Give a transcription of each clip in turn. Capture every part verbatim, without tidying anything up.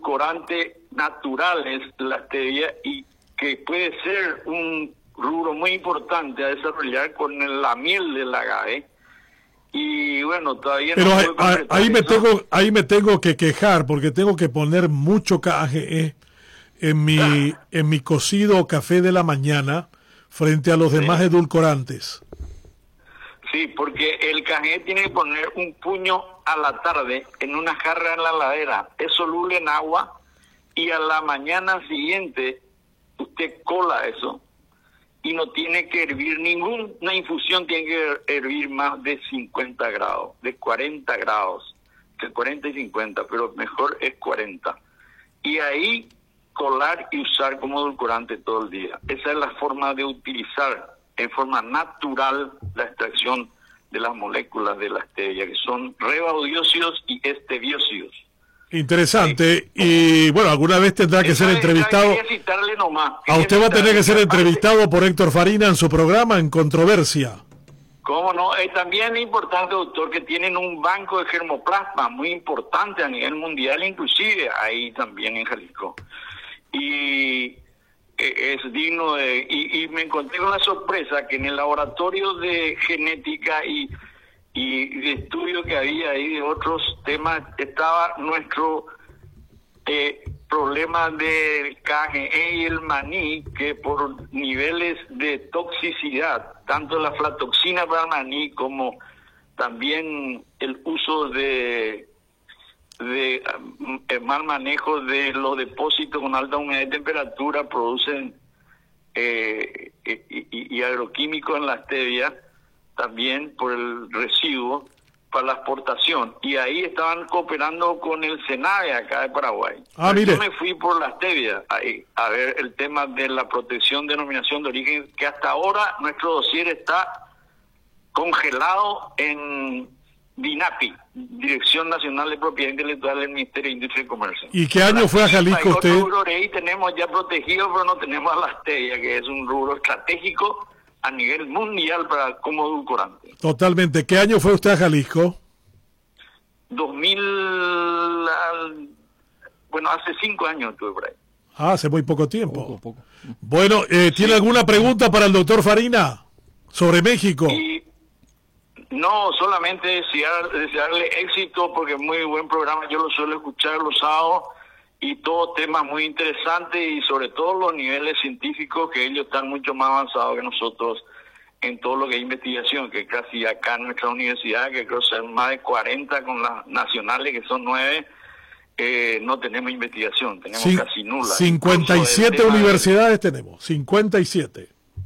edulcorantes naturales, la stevia, y que puede ser un rubro muy importante a desarrollar con el- la miel del agave. Y bueno, todavía Pero no ahí, puedo concretar ahí me eso. tengo ahí me tengo que quejar porque tengo que poner mucho K G E en mi en mi cocido café de la mañana frente a los Sí. demás edulcorantes. Sí, porque el café tiene que poner un puño a la tarde en una jarra en la heladera. Es soluble en agua y a la mañana siguiente usted cola eso y no tiene que hervir ninguna infusión, tiene que hervir más de cincuenta grados, de cuarenta grados, de cuarenta y cincuenta, pero mejor es cuarenta. Y ahí colar y usar como edulcorante todo el día. Esa es la forma de utilizar en forma natural la extracción de las moléculas de la stevia, que son rebaudiosos y esteviósidos. Interesante. Y bueno, alguna vez tendrá que ser ¿Sabe? entrevistado. Quería citarle nomás. A Quería usted va a tener que ser citarle, aparte, entrevistado por Héctor Farina en su programa En Controversia. ¿Cómo no? Eh, también es importante, doctor, que tienen un banco de germoplasma muy importante a nivel mundial, inclusive ahí también en Jalisco. Y eh, es digno de... Y, y me encontré con la sorpresa que en el laboratorio de genética y, y de estudio que había ahí de otros temas estaba nuestro eh, problema del K G E y el maní, que por niveles de toxicidad, tanto la aflatoxina para el maní como también el uso de de um, el mal manejo de los depósitos con alta humedad y temperatura producen eh, y, y agroquímicos en la stevia, también por el residuo para la exportación, y ahí estaban cooperando con el SENAVE acá de Paraguay. Ah, mire. Yo me fui por la stevia ahí, a ver el tema de la protección de denominación de origen, que hasta ahora nuestro dossier está congelado en DINAPI, Dirección Nacional de Propiedad Intelectual del Ministerio de Industria y Comercio. ¿Y qué año fue a Jalisco Hay usted? otro rubro que ahí tenemos ya protegido, pero no tenemos a la stevia, que es un rubro estratégico a nivel mundial para como edulcorante. Totalmente. ¿Qué año fue usted a Jalisco? dos mil, al- bueno, hace cinco años estuve por ahí. Ah, hace muy poco tiempo. Poco, poco. Bueno, eh, ¿tiene alguna pregunta para el doctor Farina sobre México? Y no, solamente desear, desearle éxito, porque es muy buen programa, yo lo suelo escuchar los sábados, y todos temas muy interesantes, y sobre todo los niveles científicos, que ellos están mucho más avanzados que nosotros en todo lo que es investigación, que casi acá en nuestra universidad, que creo que son más de cuarenta con las nacionales, que son nueve, eh, no tenemos investigación, tenemos Cin- casi nula. cincuenta y siete Incluso el tema de- universidades tenemos, cincuenta y siete.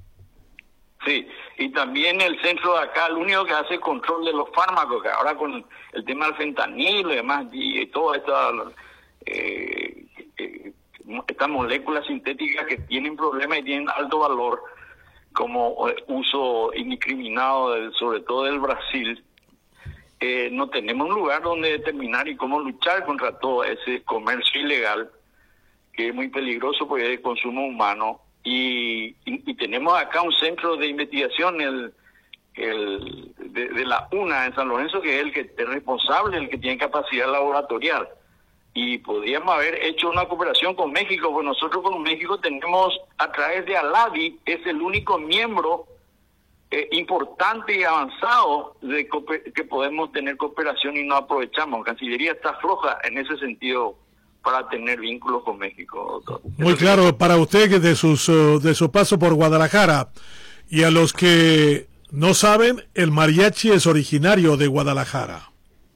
Sí, y también el centro de acá, el único que hace control de los fármacos, que ahora con el tema del fentanilo y demás, y todas estas eh, eh, estas moléculas sintéticas que tienen problemas y tienen alto valor, como eh, uso indiscriminado, del, sobre todo del Brasil, eh, no tenemos un lugar donde determinar y cómo luchar contra todo ese comercio ilegal, que es muy peligroso porque es de consumo humano. Y, y, y tenemos acá un centro de investigación el, el de, de la UNA en San Lorenzo, que es el que es responsable, el que tiene capacidad laboratorial. Y podríamos haber hecho una cooperación con México, pues nosotros con México tenemos, a través de ALADI, es el único miembro eh, importante y avanzado de que podemos tener cooperación y no aprovechamos. Cancillería está floja en ese sentido para tener vínculos con México, doctor. Muy claro para usted que de sus uh, de su paso por Guadalajara. Y a los que no saben, el mariachi es originario de Guadalajara.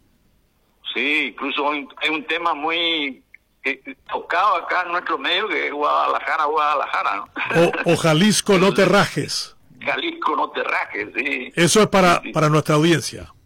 Sí, incluso hay un tema muy eh, tocado acá en nuestro medio, que es Guadalajara, Guadalajara, ¿no? O, o Jalisco, no te rajes. Jalisco, no te rajes, sí. Eso es para, Sí, sí. para nuestra audiencia.